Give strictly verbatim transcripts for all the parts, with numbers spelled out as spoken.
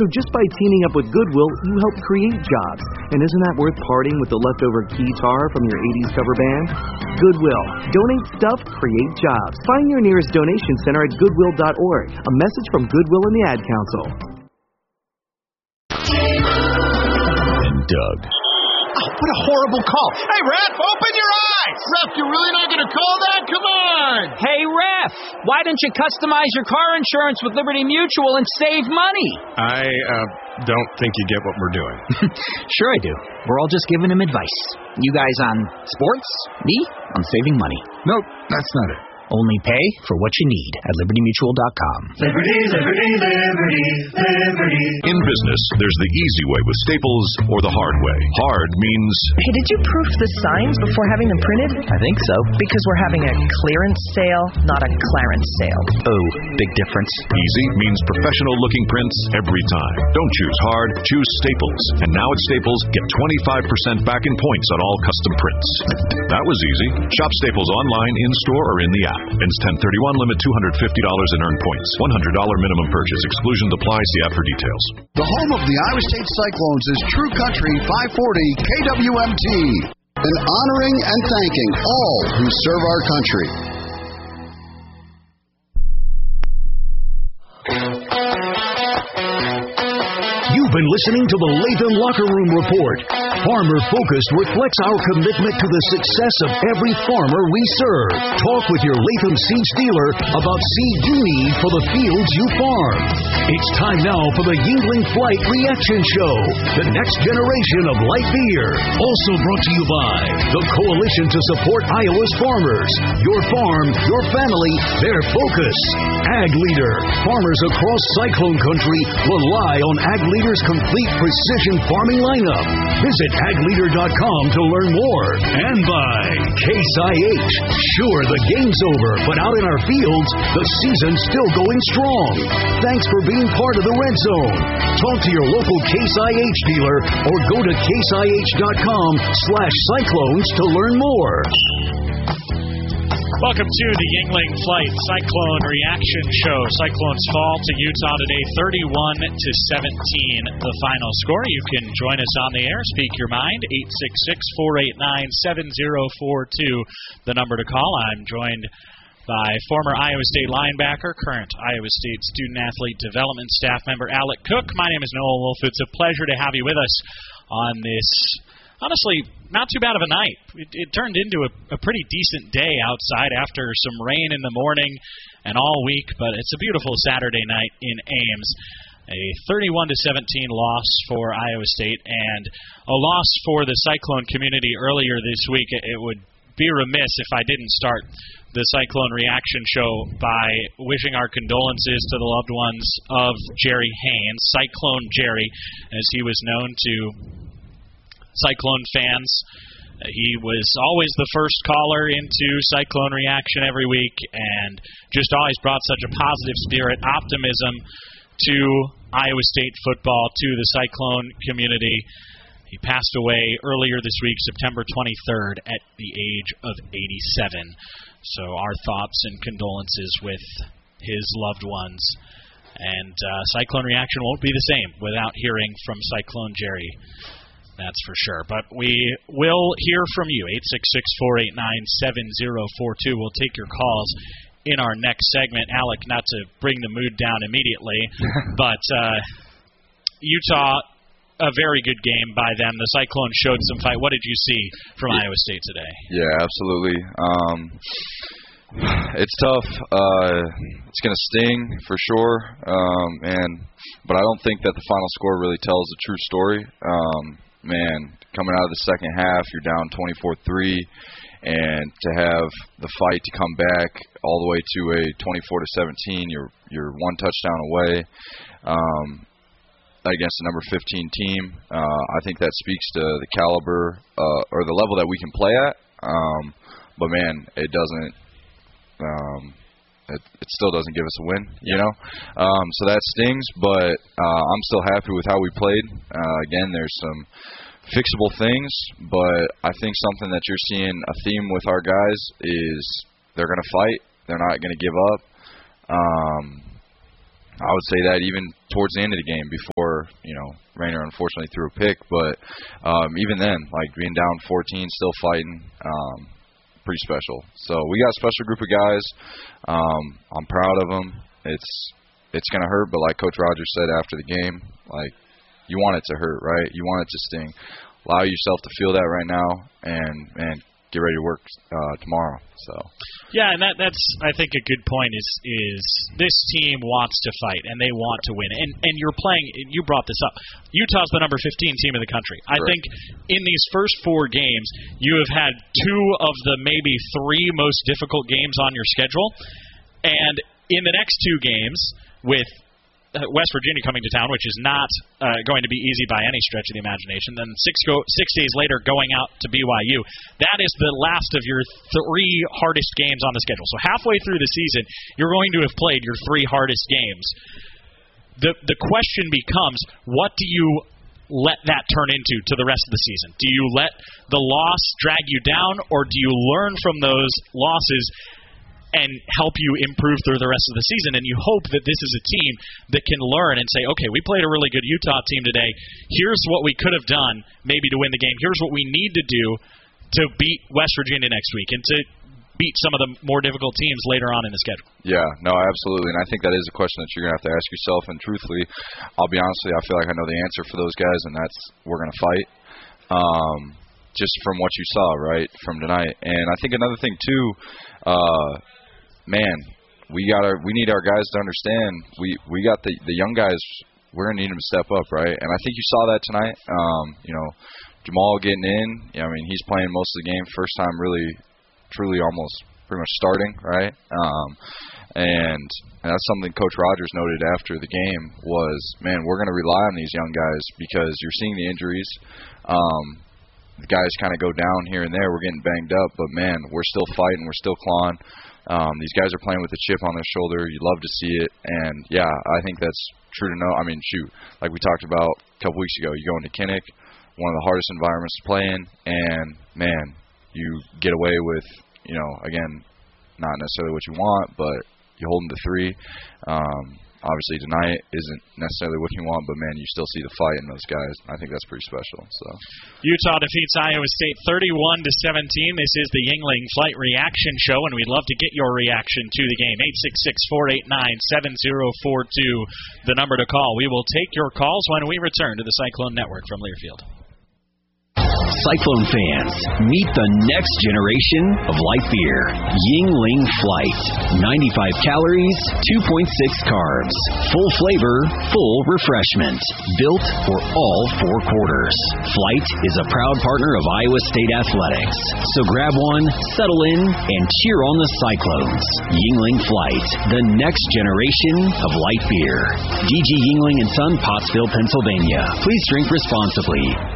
So just by teaming up with Goodwill, you help create jobs. And isn't that worth parting with the leftover guitar from your eighties cover band? Goodwill. Donate stuff, create jobs. Find your nearest donation center at goodwill dot org. A message from Goodwill and the Ad Council. And Doug. Oh, what a horrible call. Hey, Ref, open your eyes. Ref, you're really not going to call that? Come on. Hey, Ref, why don't you customize your car insurance with Liberty Mutual and save money? I uh, don't think you get what we're doing. Sure I do. We're all just giving him advice. You guys on sports, me on saving money. Nope, that's not it. Only pay for what you need at liberty mutual dot com. Liberty, Liberty, Liberty, Liberty. In business, there's the easy way with Staples or the hard way. Hard means... Hey, did you proof the signs before having them printed? I think so. Because we're having a clearance sale, not a clarence sale. Oh, big difference. Easy means professional-looking prints every time. Don't choose hard, choose Staples. And now at Staples, get twenty-five percent back in points on all custom prints. That was easy. Shop Staples online, in-store, or in the app. Ends ten thirty-one, limit two hundred fifty dollars in earned points. one hundred dollars minimum purchase. Exclusions apply. See app for details. The home of the Iowa State Cyclones is True Country five forty K W M T. And honoring and thanking all who serve our country. You've been listening to the Latham Locker Room Report. Farmer Focused reflects our commitment to the success of every farmer we serve. Talk with your Latham Seeds dealer about seed you need for the fields you farm. It's time now for the Yingling Flight Reaction Show, the next generation of light beer. Also brought to you by the Coalition to Support Iowa's Farmers. Your farm, your family, their focus. Ag Leader. Farmers across Cyclone Country rely on Ag Leader's complete precision farming lineup. Visit ag leader dot com to learn more. And by Case I H. Sure, the game's over, but out in our fields, the season's still going strong. Thanks for being part of the Red Zone. Talk to your local Case I H dealer or go to case I H dot com slash cyclones to learn more. Welcome to the Yingling Flight Cyclone Reaction Show. Cyclones fall to Utah today, thirty-one to seventeen. The final score. You can join us on the air. Speak your mind. eight six six, four eight nine, seven zero four two. The number to call. I'm joined by former Iowa State linebacker, current Iowa State student athlete development staff member Alec Cook. My name is Noah Wolf. It's a pleasure to have you with us on this, honestly, not too bad of a night. It, it turned into a, a pretty decent day outside after some rain in the morning and all week, but it's a beautiful Saturday night in Ames. A thirty-one to seventeen loss for Iowa State and a loss for the Cyclone community earlier this week. It, it would be remiss if I didn't start the Cyclone Reaction Show by wishing our condolences to the loved ones of Jerry Haynes, Cyclone Jerry, as he was known to Cyclone fans. He was always the first caller into Cyclone Reaction every week and just always brought such a positive spirit, optimism to Iowa State football, to the Cyclone community. He passed away earlier this week, September twenty-third, at the age of eighty-seven. So our thoughts and condolences with his loved ones. And uh, Cyclone Reaction won't be the same without hearing from Cyclone Jerry. That's for sure. But we will hear from you. eight six six, four eight nine, seven zero four two. We'll take your calls in our next segment. Alec, not to bring the mood down immediately, but uh, Utah, a very good game by them. The Cyclones showed some fight. What did you see from yeah. Iowa State today? Yeah, absolutely. Um, it's tough. Uh, it's going to sting for sure. Um, and but I don't think that the final score really tells the true story. Um, man, coming out of the second half, you're down twenty-four three, and to have the fight to come back all the way to a twenty-four to seventeen, you're you're one touchdown away. Um, against the number fifteen team. Uh, I think that speaks to the caliber uh, or the level that we can play at. Um, but, man, it doesn't um, – it, it still doesn't give us a win, you know. Um, so that stings, but uh, I'm still happy with how we played. Uh, again, there's some fixable things, but I think something that you're seeing a theme with our guys is they're going to fight. They're not going to give up. Um I would say that even towards the end of the game before, you know, Rayner unfortunately threw a pick. But um, even then, like being down fourteen, still fighting, um, pretty special. So we got a special group of guys. Um, I'm proud of them. It's it's going to hurt, but like Coach Rogers said after the game, like you want it to hurt, right? You want it to sting. Allow yourself to feel that right now, and and get ready to work uh, tomorrow. So. Yeah, and that, that's, I think, a good point is is this team wants to fight, and they want to win. And and you're playing, you brought this up, Utah's the number fifteen team in the country. I think in these first four games, you have had two of the maybe three most difficult games on your schedule. And in the next two games, with West Virginia coming to town, which is not uh, going to be easy by any stretch of the imagination. Then six go, six days later, going out to B Y U. That is the last of your three hardest games on the schedule. So halfway through the season, you're going to have played your three hardest games. The the question becomes, what do you let that turn into to the rest of the season? Do you let the loss drag you down, or do you learn from those losses and help you improve through the rest of the season? And you hope that this is a team that can learn and say, okay, we played a really good Utah team today. Here's what we could have done maybe to win the game. Here's what we need to do to beat West Virginia next week and to beat some of the more difficult teams later on in the schedule. Yeah, no, absolutely. And I think that is a question that you're going to have to ask yourself. And truthfully, I'll be honest with you, I feel like I know the answer for those guys, and that's we're going to fight. Um, just from what you saw, right, from tonight. And I think another thing, too, uh, man, we got our, we need our guys to understand. We we got the the young guys. We're gonna need them to step up, right? And I think you saw that tonight. Um, you know, Jamal getting in. You know, I mean, he's playing most of the game, first time really, truly, almost pretty much starting, right? Um, and, and that's something Coach Rogers noted after the game was, man, we're gonna rely on these young guys because you're seeing the injuries. Um, the guys kind of go down here and there. We're getting banged up, but man, we're still fighting. We're still clawing. Um, these guys are playing with a chip on their shoulder. You love to see it. And, yeah, I think that's true to know. I mean, shoot, like we talked about a couple weeks ago, you go into Kinnick, one of the hardest environments to play in, and, man, you get away with, you know, again, not necessarily what you want, but you hold them to three. Um, obviously, tonight isn't necessarily what you want, but, man, you still see the fight in those guys. I think that's pretty special. So Utah defeats Iowa State thirty-one to seventeen. This is the Yuengling Flight Reaction Show, and we'd love to get your reaction to the game. eight six six, four eight nine, seven zero four two, the number to call. We will take your calls when we return to the Cyclone Network from Learfield. Cyclone fans, meet the next generation of light beer. Yuengling Flight. ninety-five calories, two point six carbs. Full flavor, full refreshment. Built for all four quarters. Flight is a proud partner of Iowa State Athletics. So grab one, settle in, and cheer on the Cyclones. Yuengling Flight, the next generation of light beer. D G Yuengling and Son, Pottsville, Pennsylvania. Please drink responsibly.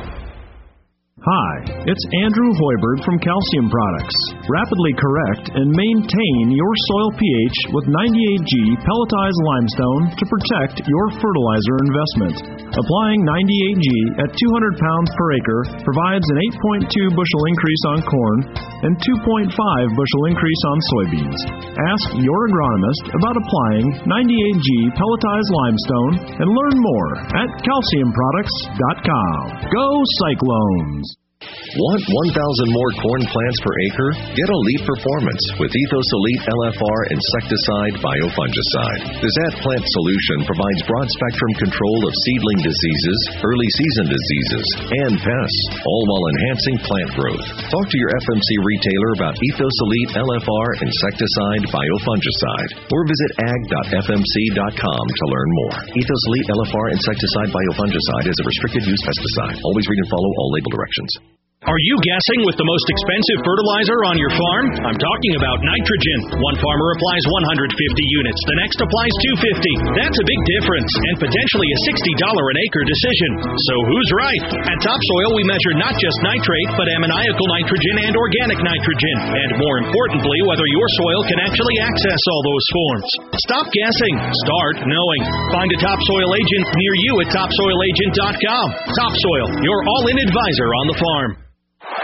Hi, it's Andrew Hoiberg from Calcium Products. Rapidly correct and maintain your soil pH with ninety-eight G pelletized limestone to protect your fertilizer investment. Applying ninety-eight G at two hundred pounds per acre provides an eight point two bushel increase on corn and two point five bushel increase on soybeans. Ask your agronomist about applying ninety-eight G pelletized limestone and learn more at calcium products dot com. Go Cyclones! Want one thousand more corn plants per acre? Get Elite Performance with Ethos Elite L F R Insecticide Biofungicide. The Z A T Plant Solution provides broad-spectrum control of seedling diseases, early season diseases, and pests, all while enhancing plant growth. Talk to your F M C retailer about Ethos Elite L F R Insecticide Biofungicide or visit ag dot f m c dot com to learn more. Ethos Elite L F R Insecticide Biofungicide is a restricted use pesticide. Always read and follow all label directions. Are you guessing with the most expensive fertilizer on your farm? I'm talking about nitrogen. One farmer applies one hundred fifty units, the next applies two hundred fifty. That's a big difference and potentially a sixty dollars an acre decision. So who's right? At Topsoil, we measure not just nitrate, but ammoniacal nitrogen and organic nitrogen. And more importantly, whether your soil can actually access all those forms. Stop guessing. Start knowing. Find a Topsoil agent near you at topsoil agent dot com. Topsoil, your all-in advisor on the farm.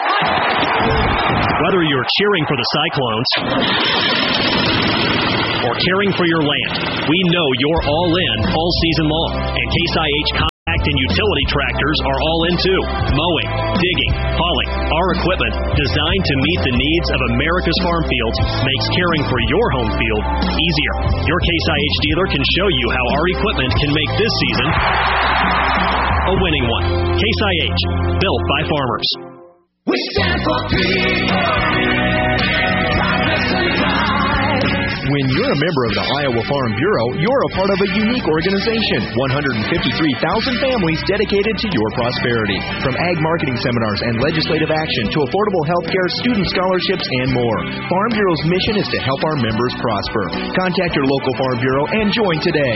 Whether you're cheering for the Cyclones or for caring for your land. We know you're all in all season long, and Case I H Compact and utility tractors are all in too. Mowing, digging, hauling, our equipment designed to meet the needs of America's farm fields makes caring for your home field easier. Your Case I H dealer can show you how our equipment can make this season a winning one. Case I H, built by farmers. We stand for peace. When you're a member of the Iowa Farm Bureau, you're a part of a unique organization. one hundred fifty-three thousand families dedicated to your prosperity. From ag marketing seminars and legislative action to affordable health care, student scholarships, and more. Farm Bureau's mission is to help our members prosper. Contact your local Farm Bureau and join today.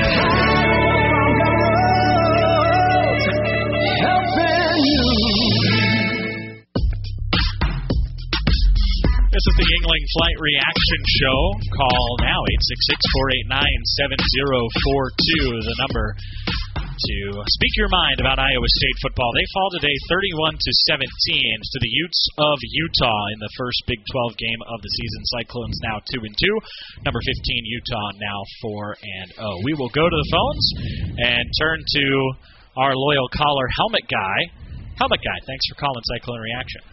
This is the Yingling Flight Reaction Show. Call now, eight six six, four eight nine, seven zero four two, the number to speak your mind about Iowa State football. They fall today thirty-one to seventeen to the Utes of Utah in the first Big twelve game of the season. Cyclones now two and two. Number fifteen, Utah now four and oh. We will go to the phones and turn to our loyal caller, Helmet Guy. Helmet Guy, thanks for calling Cyclone Reaction.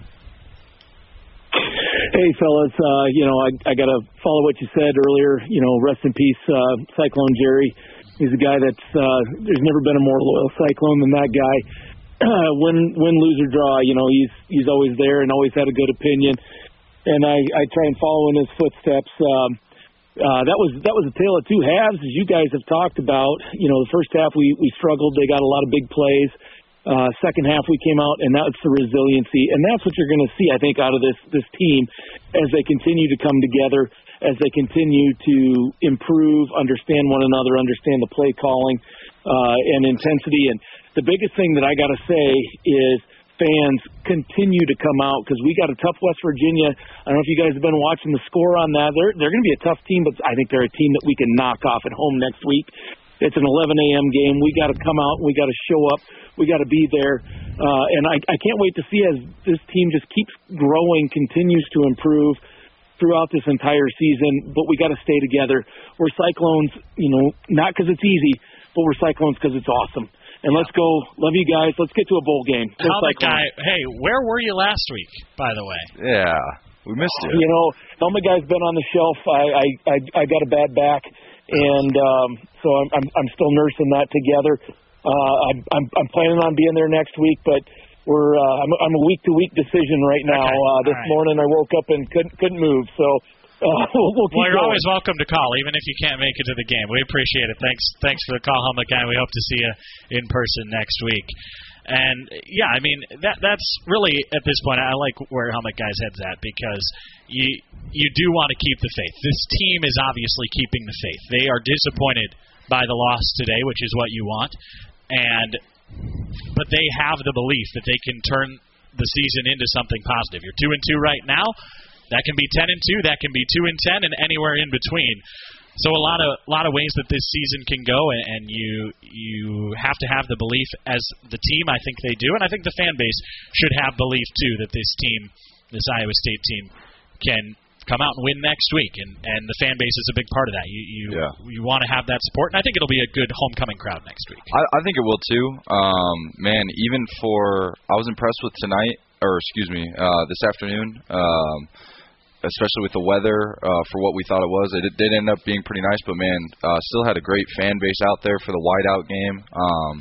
Hey, fellas, uh, you know, I, I got to follow what you said earlier. You know, rest in peace, uh, Cyclone Jerry. He's a guy that's, uh, there's never been a more loyal Cyclone than that guy. win, win, lose, or draw, you know, he's he's always there and always had a good opinion. And I, I try and follow in his footsteps. Um, uh, that was that was a tale of two halves, as you guys have talked about. You know, the first half we, we struggled. They got a lot of big plays. Uh, second half we came out, and that's the resiliency, and that's what you're going to see, I think, out of this this team as they continue to come together, as they continue to improve, understand one another, understand the play calling uh, and intensity. And the biggest thing that I got to say is fans continue to come out, because we got a tough West Virginia. I don't know if you guys have been watching the score on that. They're they're going to be a tough team, but I think they're a team that we can knock off at home next week. It's an eleven a.m. game. We got to come out. We got to show up. We got to be there. Uh, and I, I can't wait to see as this team just keeps growing, continues to improve throughout this entire season. But we got to stay together. We're Cyclones, you know, not because it's easy, but we're Cyclones because it's awesome. And let's go. Love you guys. Let's get to a bowl game. Helmet Guy, hey, where were you last week, by the way? Yeah, we missed you. You know, Helmet Guy's been on the shelf. I I, I, I got a bad back. And um, so I'm, I'm I'm still nursing that together. Uh, I'm, I'm I'm planning on being there next week, but we're uh, I'm I'm a week to week decision right now. Okay. Uh, this right. morning I woke up and couldn't couldn't move. So uh, we'll, we'll keep well, you're going. always welcome to call, even if you can't make it to the game. We appreciate it. Thanks thanks for the call, Helmet Guy. We hope to see you in person next week. And, yeah, I mean, that that's really, at this point, I like where Helmet Guy's head's at, because you you do want to keep the faith. This team is obviously keeping the faith. They are disappointed by the loss today, which is what you want, and but they have the belief that they can turn the season into something positive. You're two and two right now. That can be ten and two. That can be two and ten, and anywhere in between. So a lot of lot of ways that this season can go, and, and you you have to have the belief as the team. I think they do, and I think the fan base should have belief too that this team, this Iowa State team, can come out and win next week. And, and the fan base is a big part of that. You you yeah. you want to have that support, and I think it'll be a good homecoming crowd next week. I, I think it will too. Um, man, even for I was impressed with tonight, or excuse me, uh, this afternoon. Um, especially with the weather, uh, for what we thought it was. It did end up being pretty nice, but, man, uh, still had a great fan base out there for the whiteout game. Um,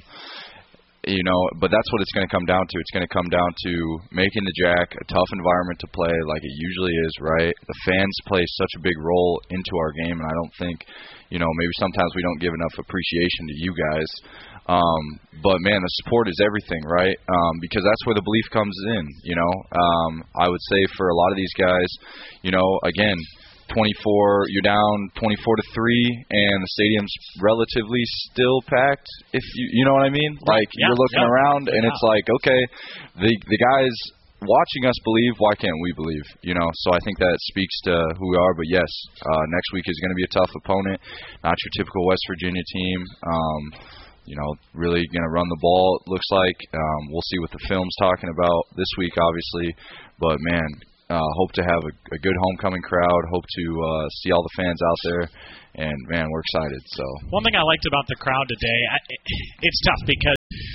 you know, but that's what it's going to come down to. It's going to come down to making the Jack a tough environment to play like it usually is, right? The fans play such a big role into our game, and I don't think, you know, maybe sometimes we don't give enough appreciation to you guys. Um, but, man, the support is everything, right? Um, because that's where the belief comes in, you know. Um, I would say for a lot of these guys, you know, again, twenty-four, you're down twenty-four to three, and the stadium's relatively still packed, if you you know what I mean? Like, yeah, you're looking yeah, around, and yeah. it's like, okay, the the guys watching us believe, why can't we believe? You know, so I think that speaks to who we are. But, yes, uh, next week is going to be a tough opponent, not your typical West Virginia team. Um You know, really going to run the ball, it looks like. Um, we'll see what the film's talking about this week, obviously. But, man, Uh, hope to have a, a good homecoming crowd. Hope to uh, see all the fans out there. And, man, we're excited. So one thing I liked about the crowd today, I, it's tough because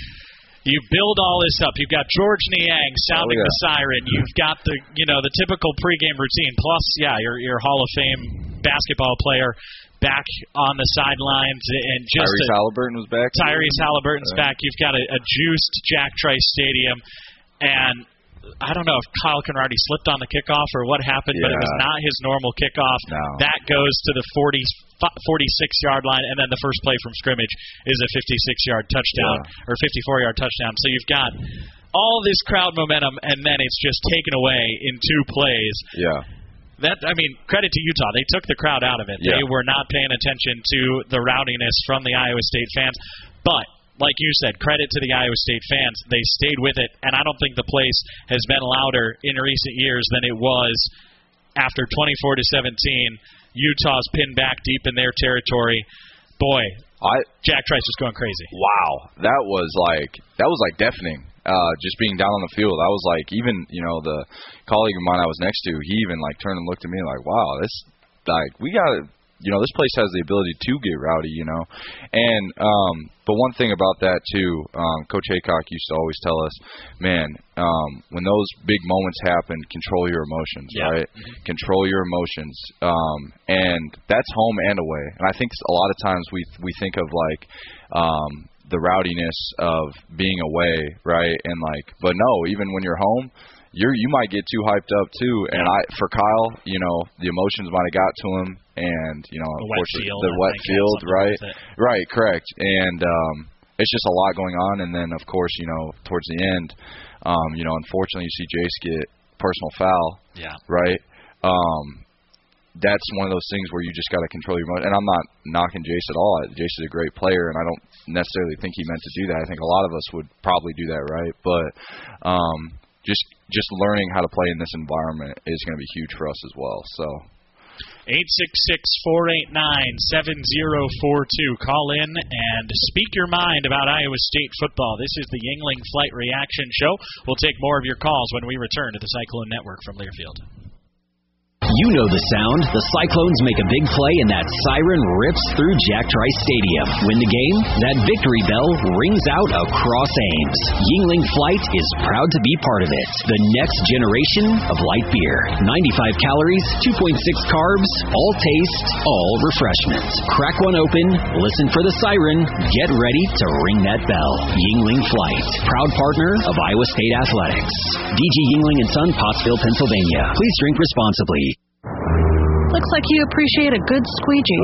you build all this up. You've got George Niang sounding oh, yeah. the siren. You've got the, you know, the typical pregame routine. Plus, yeah, your your Hall of Fame basketball player back on the sidelines, and just Tyrese a, Halliburton was back. Tyrese Halliburton's right. back. You've got a, a juiced Jack Trice Stadium, and I don't know if Kyle Conradi slipped on the kickoff or what happened, yeah. but it was not his normal kickoff. No. That goes to the forty, forty-six-yard line, and then the first play from scrimmage is a fifty-six-yard touchdown yeah. or fifty-four-yard touchdown. So you've got all this crowd momentum, and then it's just taken away in two plays. Yeah. That I mean, credit to Utah. They took the crowd out of it. Yeah. They were not paying attention to the rowdiness from the Iowa State fans. But like you said, credit to the Iowa State fans. They stayed with it, and I don't think the place has been louder in recent years than it was after twenty-four to seventeen. Utah's pinned back deep in their territory. Boy, I, Jack Trice was going crazy. Wow, that was like that was like deafening. Uh, just being down on the field, I was like, even you know the colleague of mine I was next to, he even like turned and looked at me like, wow, this like we got to. You know, this place has the ability to get rowdy, you know. And um, but one thing about that, too, um, Coach Haycock used to always tell us, man, um, when those big moments happen, control your emotions, yeah. right? Mm-hmm. Control your emotions. Um, and that's home and away. And I think a lot of times we we think of, like, um, the rowdiness of being away, right? And, like, but no, even when you're home, You're, you might get too hyped up too, and I for Kyle, you know, the emotions might have got to him, and you know, the wet field, the wet field, right, right, correct, and um, it's just a lot going on, and then of course, you know, towards the end, um, you know, unfortunately, you see Jace get personal foul, yeah, right. Um, that's one of those things where you just got to control your emotions, and I'm not knocking Jace at all. Jace is a great player, and I don't necessarily think he meant to do that. I think a lot of us would probably do that, right, but. Um, Just just learning how to play in this environment is going to be huge for us as well. So, eight six six, four eight nine, seven zero four two. Call in and speak your mind about Iowa State football. This is the Yingling Flight Reaction Show. We'll take more of your calls when we return to the Cyclone Network from Learfield. You know the sound. The Cyclones make a big play and that siren rips through Jack Trice Stadium. Win the game, that victory bell rings out across Ames. Yingling Flight is proud to be part of it. The next generation of light beer. ninety-five calories, two point six carbs, all taste, all refreshment. Crack one open, listen for the siren, get ready to ring that bell. Yingling Flight, proud partner of Iowa State Athletics. D G Yingling and Son, Pottsville, Pennsylvania. Please drink responsibly. Looks like you appreciate a good squeegee.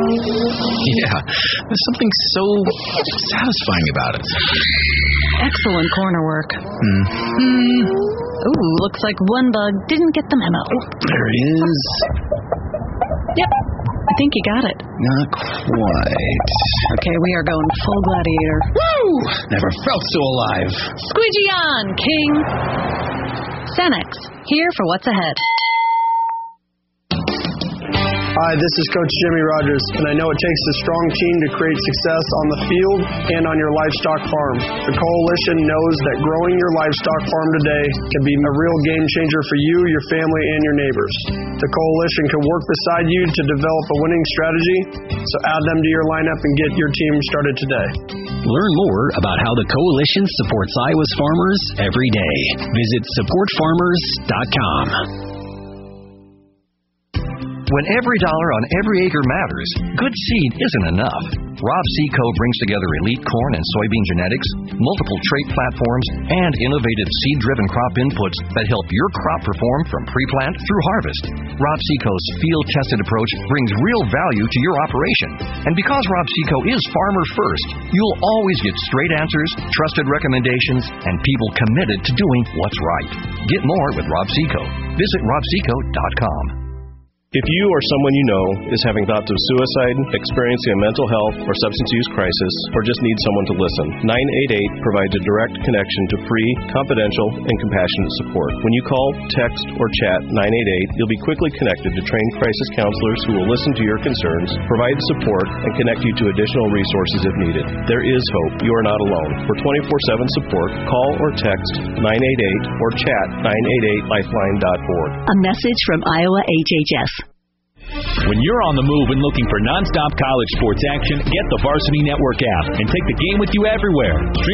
Yeah, there's something so satisfying about it. Excellent corner work. Hmm. Hmm. Ooh, looks like one bug didn't get the memo. There it is. Yep, I think you got it. Not quite. Okay, we are going full gladiator. Woo! Never felt so alive. Squeegee on, King. Cenex, here for what's ahead. Hi, this is Coach Jimmy Rogers, and I know it takes a strong team to create success on the field and on your livestock farm. The Coalition knows that growing your livestock farm today can be a real game changer for you, your family, and your neighbors. The Coalition can work beside you to develop a winning strategy, so add them to your lineup and get your team started today. Learn more about how the Coalition supports Iowa's farmers every day. Visit support farmers dot com. When every dollar on every acre matters, good seed isn't enough. Rob Seco brings together elite corn and soybean genetics, multiple trait platforms, and innovative seed-driven crop inputs that help your crop perform from pre-plant through harvest. Rob Seco's field-tested approach brings real value to your operation. And because Rob Seco is farmer first, you'll always get straight answers, trusted recommendations, and people committed to doing what's right. Get more with Rob Seco. Visit rob seco dot com. If you or someone you know is having thoughts of suicide, experiencing a mental health or substance use crisis, or just need someone to listen, nine eight eight provides a direct connection to free, confidential, and compassionate support. When you call, text, or chat nine eight eight, you'll be quickly connected to trained crisis counselors who will listen to your concerns, provide support, and connect you to additional resources if needed. There is hope. You are not alone. For twenty-four seven support, call or text nine eight eight or chat nine eight eight lifeline dot org. A message from Iowa H H S. When you're on the move and looking for nonstop college sports action, get the Varsity Network app and take the game with you everywhere. Stream